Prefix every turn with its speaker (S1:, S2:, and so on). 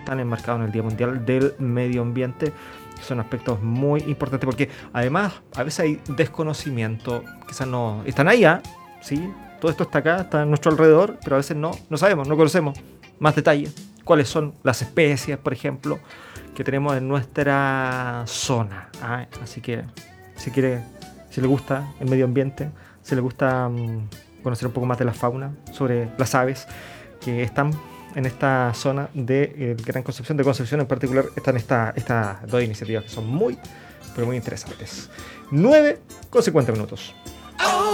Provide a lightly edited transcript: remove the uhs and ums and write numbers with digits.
S1: están enmarcados en el Día Mundial del Medio Ambiente. Son aspectos muy importantes porque además a veces hay desconocimiento, quizás no están allá, ¿sí? Todo esto está acá, está a nuestro alrededor, pero a veces no sabemos, no conocemos más detalles. ¿Cuáles son las especies, por ejemplo, que tenemos en nuestra zona? Así que si le gusta el medio ambiente, si le gusta conocer un poco más de la fauna, sobre las aves que están en esta zona de Gran Concepción, de Concepción en particular, están estas dos iniciativas que son muy, pero muy interesantes. 9:50 minutos.